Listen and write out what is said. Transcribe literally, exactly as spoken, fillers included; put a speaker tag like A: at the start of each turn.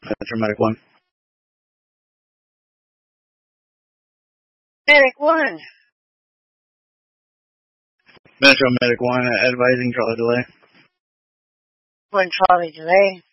A: Metro Medic one.
B: Medic one.
A: Metro Medic one, advising Charlie delay.
B: One Charlie delay.